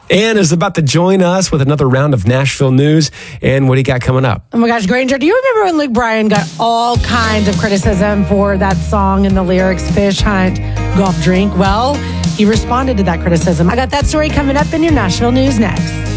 Ann is about to join us with another round of Nashville news. And what do you got coming up? Oh my gosh, Granger, do you remember when Luke Bryan got all kinds of criticism for that song and the lyrics, Fish Hunt, Golf Drink? Well, he responded to that criticism. I got that story coming up in your Nashville news next.